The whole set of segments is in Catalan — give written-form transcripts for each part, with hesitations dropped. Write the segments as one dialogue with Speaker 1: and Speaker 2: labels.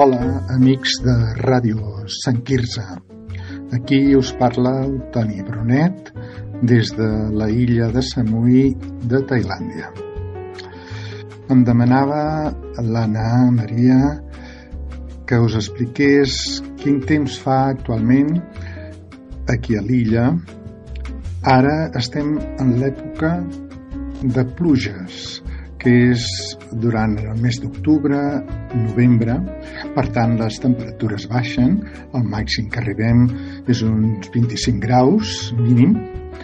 Speaker 1: Hola, amics de Ràdio Sant Quirze. Aquí us parla el Toni Brunet des de la illa de Samui de Tailàndia. Em demanava l'Anna Maria que us expliqués quin temps fa actualment aquí a l'illa. Ara estem en l'època de pluges, que és durant el mes d'octubre, novembre. Per tant, les temperatures baixen, el màxim que arribem és uns 25 graus mínim,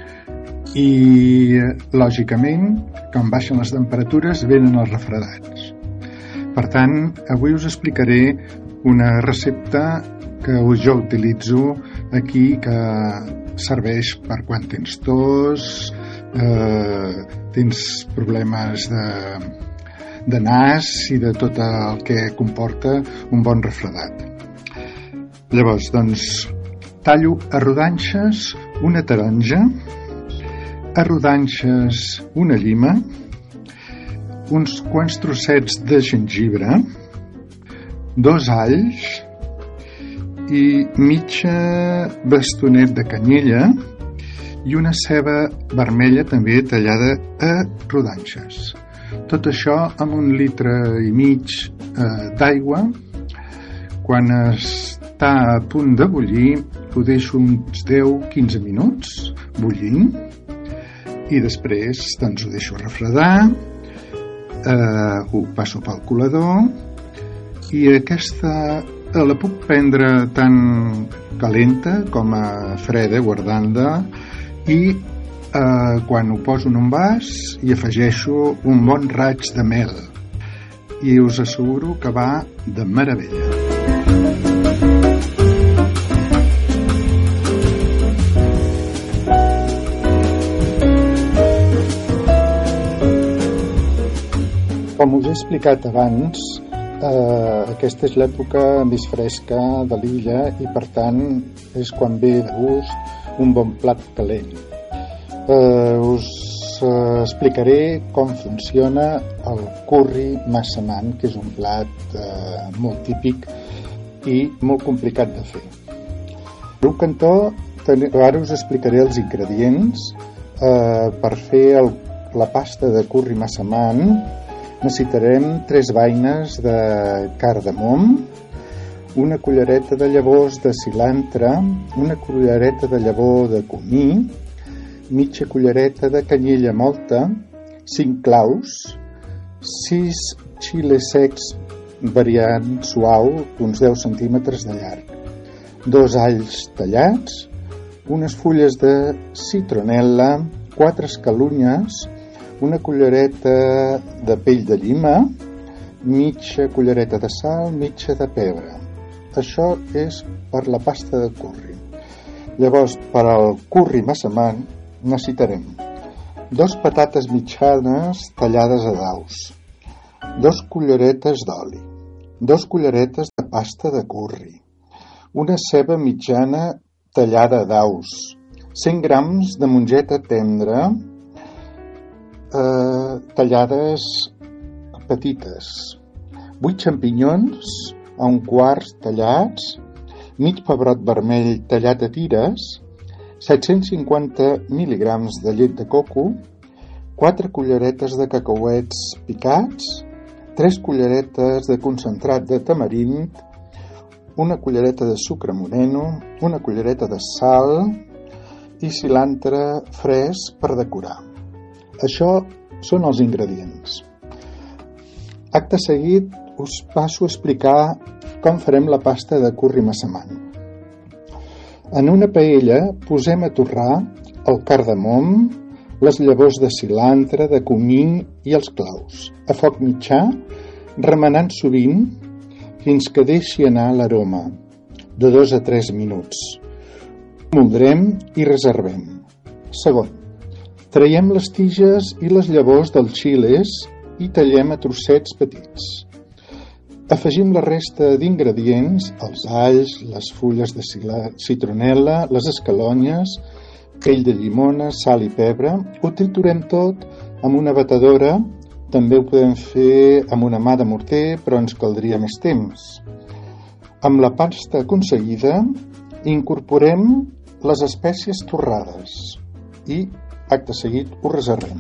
Speaker 1: i lògicament, quan baixen les temperatures, venen els refredats. Per tant, avui us explicaré una recepta que jo utilitzo aquí, que serveix per quan tens tos, tens problemes de nas i de tot el que comporta un bon refredat. Llavors, doncs, tallo a rodanxes una taronja, a rodanxes una llima, uns quants trossets de gengibre, 2 alls i mitja bastonet de canyella i una ceba vermella també tallada a rodanxes. Tot això amb 1,5 litres d'aigua. Quan està a punt de bullir, ho deixo uns 10-15 minuts bullint i després doncs, ho deixo refredar, ho passo pel colador i aquesta la puc prendre tant calenta com a freda, guardant-la, i quan ho poso en un vas hi afegeixo un bon raig de mel i us asseguro que va de meravella. Com us he explicat abans, aquesta és l'època més fresca de l'illa i per tant és quan ve de gust un bon plat calent. Us explicaré com funciona el curri massaman, que és un plat molt típic i molt complicat de fer. Per un cantó, ara us explicaré els ingredients. Per fer la pasta de curri massaman necessitarem 3 beines de cardamom, una cullereta de llavors de cilantre, una cullereta de llavor de comí, mitja cullereta de canyella mòlta, 5 claus, 6 xiles secs variant suau d'uns 10 centímetres de llarg, 2 alls tallats, unes fulles de citronel·la, 4 escalunyes, una cullereta de pell de llima, mitja cullereta de sal, mitja de pebre. Això és per la pasta de curri. Llavors, per al curri massaman necessitarem 2 patates mitjanes tallades a daus, 2 culleretes d'oli, 2 culleretes de pasta de curri, una ceba mitjana tallada a daus, 100 grams de mongeta tendra tallades petites, 8 xampinyons a un quart tallats, mig pebrot vermell tallat a tires, 750 mil·ligrams de llet de coco, 4 culleretes de cacauets picats, 3 culleretes de concentrat de tamarind, una cullereta de sucre moreno, una cullereta de sal i cilantre fresc per decorar. Això són els ingredients. Acte seguit us passo a explicar com farem la pasta de curri massaman. En una paella posem a torrar el cardamom, les llavors de cilantre, de comí i els claus, a foc mitjà, remenant sovint fins que deixi anar l'aroma, de 2 a 3 minuts. Moldrem i reservem. Segon, traiem les tiges i les llavors dels xiles i tallem a trossets petits. Afegim la resta d'ingredients, els alls, les fulles de citronel·la, les escalonyes, pell de llimona, sal i pebre. Ho triturem tot amb una batedora. També ho podem fer amb una mà de morter, però ens caldria més temps. Amb la pasta aconseguida incorporem les espècies torrades i, acte seguit, ho reservem.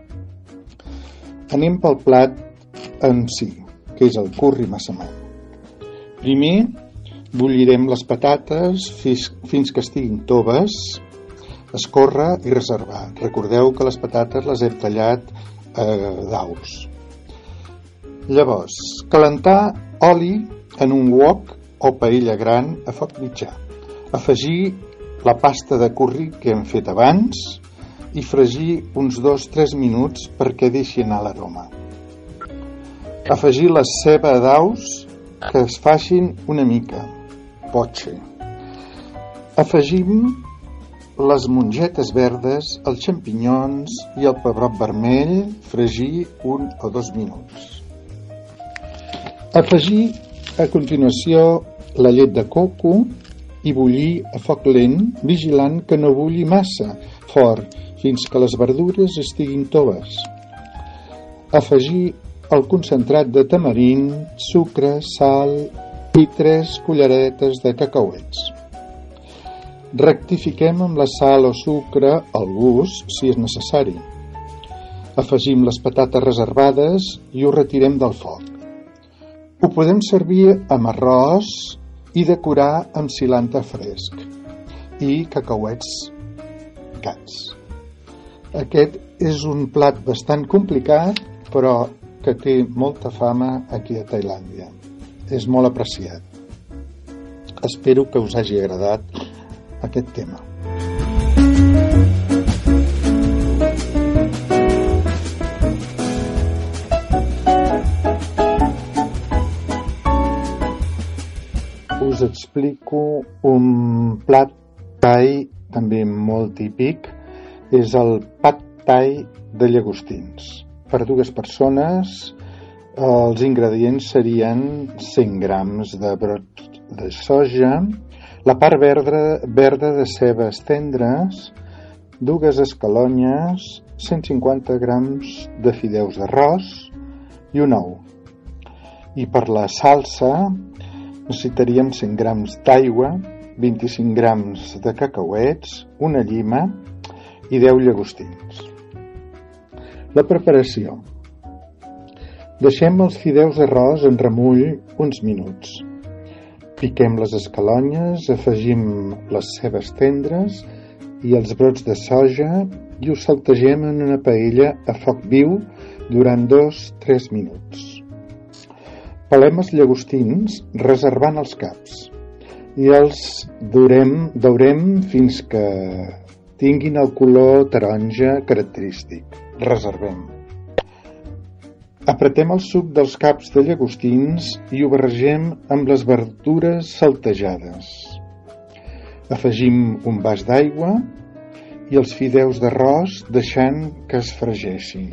Speaker 1: Anem pel plat en si, que és el curri massaman. Primer, bullirem les patates fins que estiguin toves, escórrer i reservar. Recordeu que les patates les hem tallat a daus. Llavors, calentar oli en un wok o paella gran a foc mitjà. Afegir la pasta de curri que hem fet abans i fregir uns 2-3 minuts perquè deixi anar l'aroma. Afegir la ceba a daus que es facin una mica, potxe. Afegim les mongetes verdes, els xampinyons i el pebrot vermell, fregir 1 o 2 minuts. Afegir a continuació la llet de coco i bullir a foc lent, vigilant que no bulli massa fort fins que les verdures estiguin toves. Afegir el concentrat de tamarín, sucre, sal i 3 culleretes de cacauets. Rectifiquem amb la sal o sucre al gust si és necessari. Afegim les patates reservades i ho retirem del foc. Ho podem servir amb arròs i decorar amb cilantro fresc i cacauets picats. Aquest és un plat bastant complicat, però que té molta fama aquí a Tailàndia. És molt apreciat. Espero que us hagi agradat aquest tema. Us explico un plat thai també molt típic. És el pad thai de llagostins. Per 2 persones, els ingredients serien 100 grams de brot de soja, la part verda de cebes tendres, 2 escalonyes, 150 grams de fideus d'arròs i un ou. I per la salsa necessitaríem 100 grams d'aigua, 25 grams de cacauets, una llima i 10 llagostins. La preparació. Deixem els fideus d'arròs en remull uns minuts. Piquem les escalonyes, afegim les cebes tendres i els brots de soja i ho saltegem en una paella a foc viu durant 2-3 minuts. Pelem els llagostins reservant els caps i els daurem fins que tinguin el color taronja característic. Reservem. Apretem el suc dels caps de llagostins i ho barregem amb les verdures saltejades. Afegim un vas d'aigua i els fideus d'arròs deixant que es fregeixin.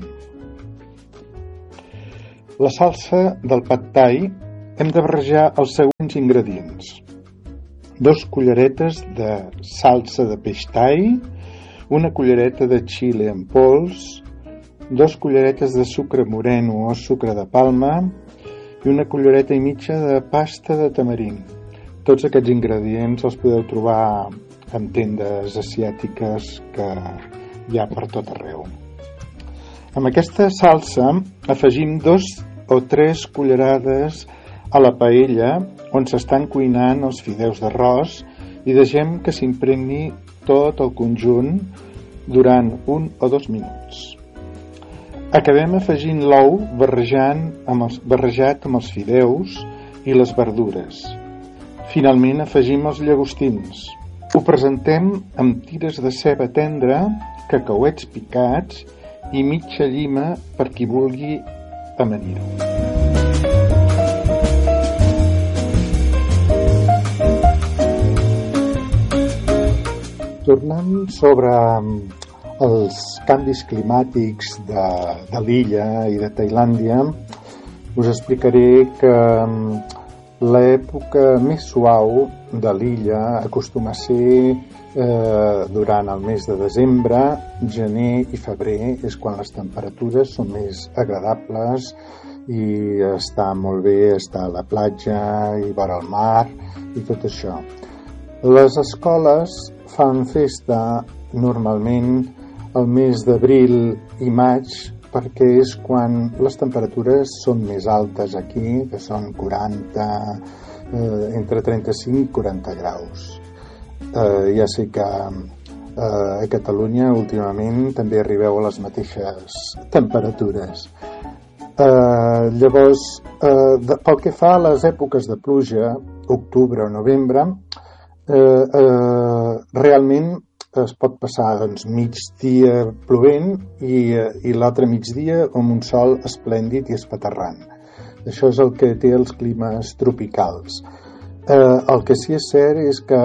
Speaker 1: La salsa del pad thai hem de barrejar els següents ingredients. 2 culleretes de salsa de peix thai, una cullereta de xile en pols, 2 culleretes de sucre moreno o sucre de palma i una cullereta i mitja de pasta de tamarín. Tots aquests ingredients els podeu trobar en tendes asiàtiques que hi ha per tot arreu. Amb aquesta salsa afegim 2 o 3 cullerades a la paella on s'estan cuinant els fideus d'arròs i deixem que s'impregni tot el conjunt durant 1 o 2 minuts. Acabem afegint l'ou barrejat amb els fideus i les verdures. Finalment afegim els llagostins. Ho presentem amb tires de ceba tendra, cacauets picats i mitja llima per qui vulgui amanir-ho. Tornant sobre els canvis climàtics de l'illa i de Tailàndia, us explicaré que l'època més suau de l'illa acostuma a ser durant el mes de desembre, gener i febrer, és quan les temperatures són més agradables i està molt bé, està a la platja i vora el mar i tot això. Les escoles fan festa normalment el mes d'abril i maig, perquè és quan les temperatures són més altes aquí, que són 40, entre 35 i 40 graus. Ja sé que a Catalunya últimament també arribeu a les mateixes temperatures. Llavors, pel que fa a les èpoques de pluja, octubre o novembre, realment es pot passar migdia plovent i l'altre migdia amb un sol esplèndid i espaterrant. Això és el que té els climes tropicals. El que sí és cert és que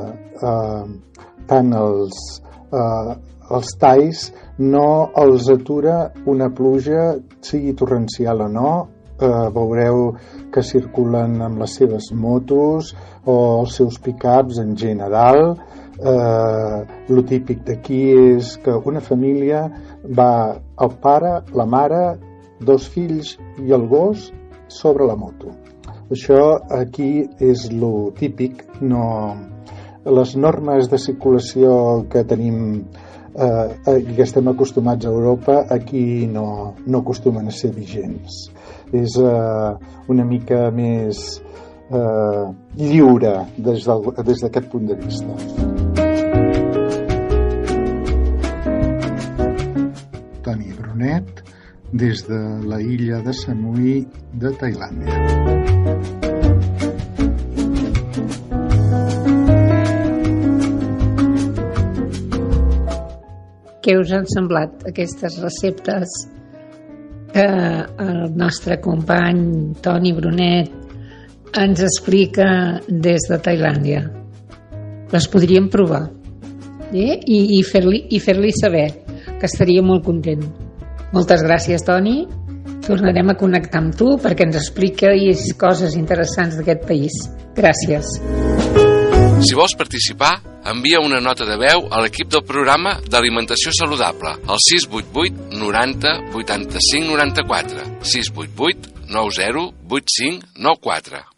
Speaker 1: tant els talls no els atura una pluja, sigui torrencial o no. Veureu que circulen amb les seves motos o els seus pick-ups en general. Lo típic d'aquí és que una família va el pare, la mare, 2 fills i el gos sobre la moto. Això aquí és lo típic. Les normes de circulació que tenim i que estem acostumats a Europa aquí no acostumen a ser vigents. És una mica més lliure des d'aquest punt de vista. Toni Brunet, des de la illa de Samui de Tailàndia.
Speaker 2: Què us han semblat aquestes receptes que el nostre company Toni Brunet ens explica des de Tailàndia? Les podríem provar i fer-li saber que estaria molt content. Moltes gràcies, Toni. Tornarem a connectar amb tu perquè ens expliquis coses interessants d'aquest país. Gràcies.
Speaker 3: Si vols participar, envia una nota de veu a l'equip del programa d'Alimentació Saludable al 688 90 85 94 688 90 85 94.